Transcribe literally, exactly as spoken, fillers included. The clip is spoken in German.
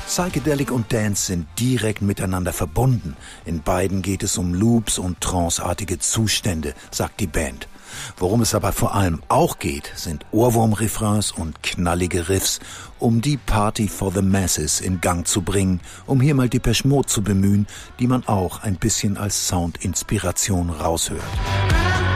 Psychedelic und Dance sind direkt miteinander verbunden. In beiden geht es um Loops und tranceartige Zustände, sagt die Band. Worum es aber vor allem auch geht, sind Ohrwurm-Refrains und knallige Riffs, um die Party for the Masses in Gang zu bringen, um hier mal Depeche Mode zu bemühen, die man auch ein bisschen als Soundinspiration raushört.